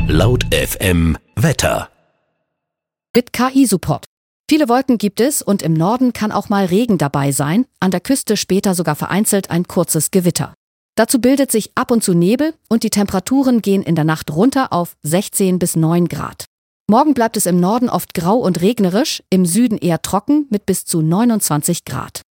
Laut FM Wetter. Mit KI-Support. Viele Wolken gibt es und im Norden kann auch mal Regen dabei sein, an der Küste später sogar vereinzelt ein kurzes Gewitter. Dazu bildet sich ab und zu Nebel und die Temperaturen gehen in der Nacht runter auf 16 bis 9 Grad. Morgen bleibt es im Norden oft grau und regnerisch, im Süden eher trocken mit bis zu 29 Grad.